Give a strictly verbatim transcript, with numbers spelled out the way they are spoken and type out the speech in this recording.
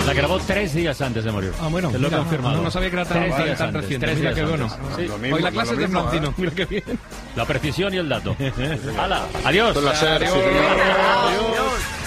La grabó tres días antes de morir. Ah, bueno, te lo he mira, confirmado. No, no sabía que era tan, tres tan, días tan antes, reciente. tres Mira días qué bueno. antes. Sí. Lo mismo, Hoy la lo clase es de mismo, Francino. ¿eh? Mira qué bien. La precisión y el dato. ¡Hala! ¡Adiós! Un placer, sí, señor. Adiós.